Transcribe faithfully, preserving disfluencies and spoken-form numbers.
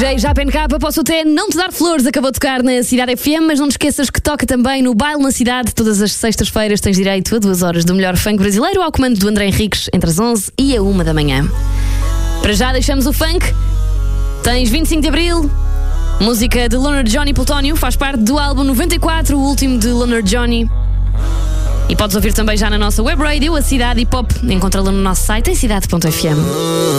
Já P N K, posso até não te dar flores, acabou de tocar na Cidade F M, mas não te esqueças que toca também no Baile na Cidade. Todas as sextas-feiras tens direito a duas horas do melhor funk brasileiro ao comando do André Henriques, entre as onze e a uma da manhã. Para já deixamos o funk. Tens vinte e cinco de Abril, música de Loner Johnny Plutónio, faz parte do álbum noventa e quatro, o último de Loner Johnny. E podes ouvir também já na nossa web radio, a Cidade Hip Hop. Encontra-la no nosso site em cidade ponto f m.